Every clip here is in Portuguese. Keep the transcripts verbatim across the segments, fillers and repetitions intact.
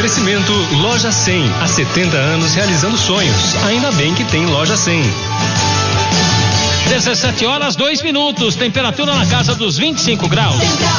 Oferecimento Loja cem, há setenta anos realizando sonhos. Ainda bem que tem Loja cem. dezessete horas, dois minutos, temperatura na casa dos vinte e cinco graus.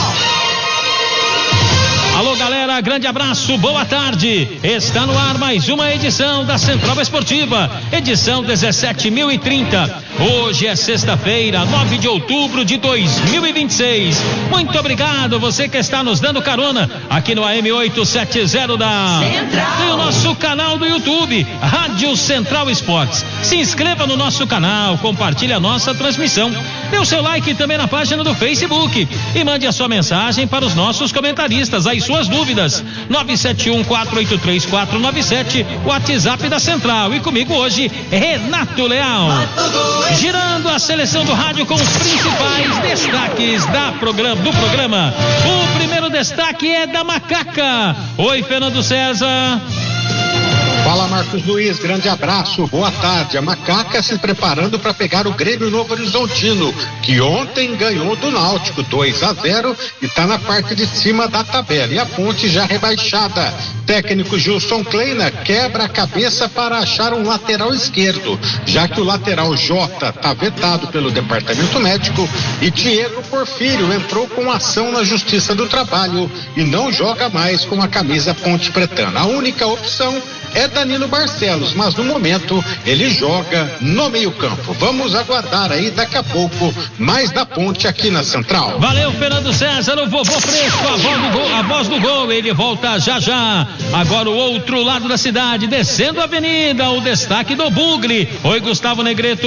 Alô galera, grande abraço, boa tarde. Está no ar mais uma edição da Central Esportiva, edição dezessete mil e trinta. Hoje é sexta-feira, nove de outubro de dois mil e vinte e seis. Muito obrigado você que está nos dando carona aqui no A M oitocentos e setenta da Central. Tem o nosso canal do YouTube, Rádio Central Esportes. Se inscreva no nosso canal, compartilhe a nossa transmissão. Dê o seu like também na página do Facebook e mande a sua mensagem para os nossos comentaristas, as suas dúvidas. nove sete um, quatro oito três, quatro nove sete, WhatsApp da Central. E comigo hoje, Renato Leal. Girando a seleção do rádio com os principais destaques da programa, do programa. O primeiro destaque é da Macaca. Oi, Fernando César. Fala, Marcos Luiz, grande abraço, boa tarde. A Macaca se preparando para pegar o Grêmio Novo Horizontino, que ontem ganhou do Náutico dois a zero e está na parte de cima da tabela. E a Ponte já rebaixada. Técnico Gilson Kleina quebra a cabeça para achar um lateral esquerdo, já que o lateral Jota está vetado pelo departamento médico e Diego Porfírio entrou com ação na Justiça do Trabalho e não joga mais com a camisa Ponte Pretana. A única opção é Danilo Barcelos, mas no momento ele joga no meio-campo. Vamos aguardar aí daqui a pouco mais da Ponte aqui na Central. Valeu, Fernando César, o vovô fresco, a voz do gol, a voz do gol, ele volta já já. Agora o outro lado da cidade, descendo a avenida, o destaque do Bugre. Oi, Gustavo Negreto.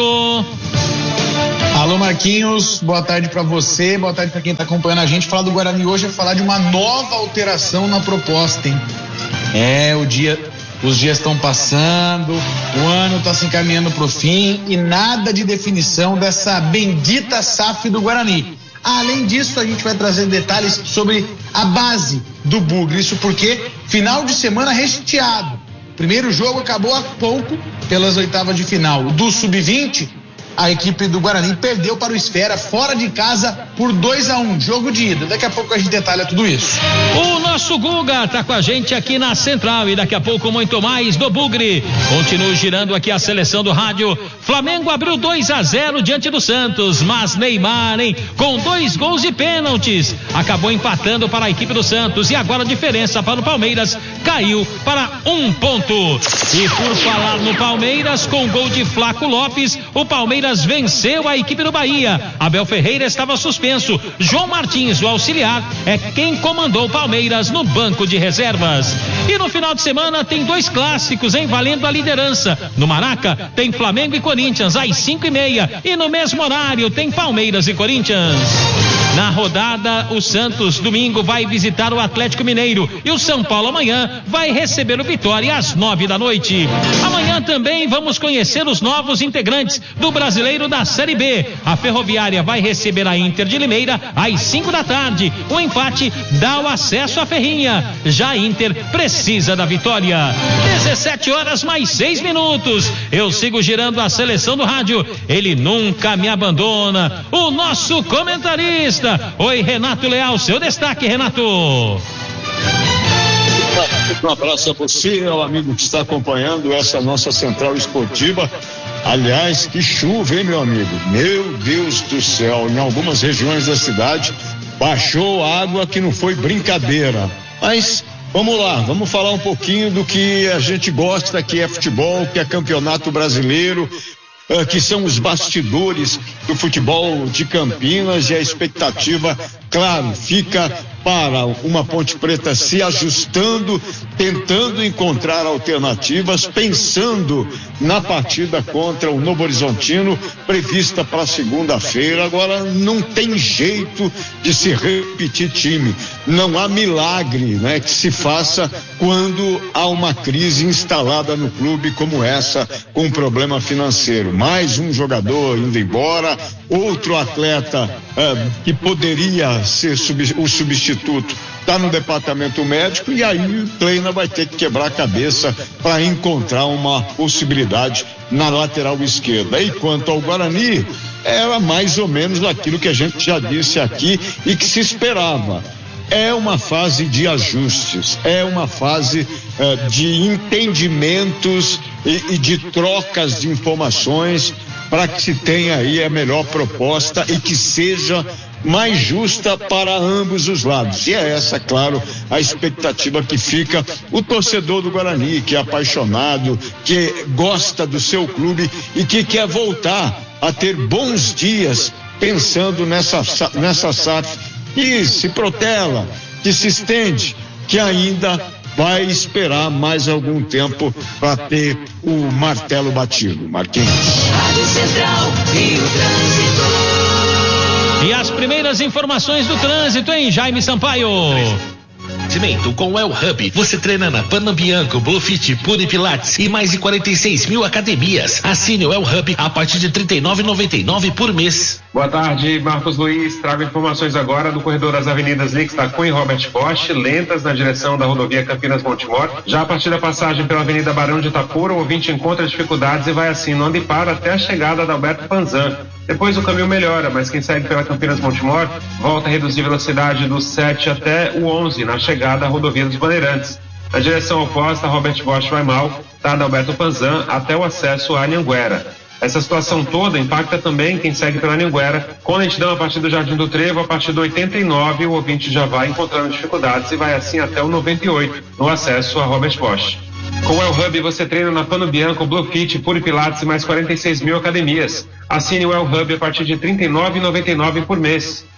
Alô, Marquinhos, boa tarde pra você, boa tarde pra quem tá acompanhando a gente. Falar do Guarani hoje é falar de uma nova alteração na proposta, hein? É, o dia... Os dias estão passando, o ano está se encaminhando para o fim e nada de definição dessa bendita S A F do Guarani. Além disso, a gente vai trazer detalhes sobre a base do Bugre. Isso porque final de semana recheado. Primeiro jogo acabou há pouco pelas oitavas de final. Do sub vinte, a equipe do Guarani perdeu para o Esfera fora de casa por dois a um, jogo de ida. Daqui a pouco a gente detalha tudo isso. O nosso Guga tá com a gente aqui na Central e daqui a pouco muito mais do Bugre. Continua girando aqui a seleção do rádio. Flamengo abriu dois a zero diante do Santos, mas Neymar, hein, com dois gols de pênaltis, acabou empatando para a equipe do Santos e agora a diferença para o Palmeiras caiu para um ponto. E por falar no Palmeiras, com gol de Flaco Lopes, o Palmeiras venceu a equipe do Bahia. Abel Ferreira estava suspenso. João Martins, o auxiliar, é quem comandou o Palmeiras no banco de reservas. E no final de semana tem dois clássicos, hein, valendo a liderança. No Maraca tem Flamengo e Corinthians às cinco e meia e no mesmo horário tem Palmeiras e Corinthians. Na rodada, o Santos domingo vai visitar o Atlético Mineiro e o São Paulo amanhã vai receber o Vitória às nove da noite. Amanhã também vamos conhecer os novos integrantes do Brasileiro da Série B. A Ferroviária vai receber a Inter de Limeira às cinco da tarde. O empate dá o acesso à Ferrinha. Já a Inter precisa da vitória. dezessete horas mais seis minutos. Eu sigo girando a seleção do rádio. Ele nunca me abandona. O nosso comentarista. Oi, Renato Leal, seu destaque, Renato. Um abraço a você, ao amigo que está acompanhando essa nossa Central Esportiva. Aliás, que chuva, hein, meu amigo? Meu Deus do céu, em algumas regiões da cidade baixou água que não foi brincadeira. Mas vamos lá, vamos falar um pouquinho do que a gente gosta, que é futebol, que é campeonato brasileiro, uh, que são os bastidores do futebol de Campinas, e a expectativa, claro, fica para uma Ponte Preta se ajustando, tentando encontrar alternativas, pensando na partida contra o Novo Horizontino, prevista para segunda-feira. Agora não tem jeito de se repetir time, não há milagre, né, que se faça quando há uma crise instalada no clube como essa, com um problema financeiro. Mais um jogador indo embora, outro atleta eh, que poderia ser sub, o substituto está no departamento médico, e aí o Kleina vai ter que quebrar a cabeça para encontrar uma possibilidade na lateral esquerda. E quanto ao Guarani, era mais ou menos aquilo que a gente já disse aqui e que se esperava. é uma fase de ajustes, é uma fase uh, de entendimentos e, e de trocas de informações para que se tenha aí a melhor proposta e que seja mais justa para ambos os lados. E é essa, claro, a expectativa que fica o torcedor do Guarani, que é apaixonado, que gosta do seu clube e que quer voltar a ter bons dias pensando nessa, nessa S A F que se protela, que se estende, que ainda vai esperar mais algum tempo para ter o martelo batido. Marquinhos. Rádio Central e o trânsito. E as primeiras informações do trânsito, hein, Jaime Sampaio? Cimento com o El Hub. Você treina na Panambianco, Bluefit, Puri Pilates e mais de quarenta e seis mil academias. Assine o El Hub a partir de trinta e nove reais e noventa e nove centavos por mês. Boa tarde, Marcos Luiz. Trago informações agora do corredor das avenidas Lix da Cunha e Robert Bosch, lentas na direção da rodovia Campinas-Montemor. Já a partir da passagem pela Avenida Barão de Itapura, o ouvinte encontra dificuldades e vai assim, não e para até a chegada da Alberto Panzan. Depois o caminho melhora, mas quem segue pela Campinas-Montemor volta a reduzir a velocidade do sete até o onze na chegada à rodovia dos Bandeirantes. Na direção oposta, Robert Bosch vai mal, tá da Alberto Panzan até o acesso à Anhanguera. Essa situação toda impacta também quem segue pela Anhanguera, com lentidão a partir do Jardim do Trevo, a partir do oitenta e nove, o ouvinte já vai encontrando dificuldades e vai assim até o noventa e oito, no acesso a Robert Bosch. Com o El Hub você treina na Pano Bianco, Bluefit, Puri Pilates e mais quarenta e seis mil academias. Assine o El Hub a partir de trinta e nove reais e noventa e nove centavos por mês.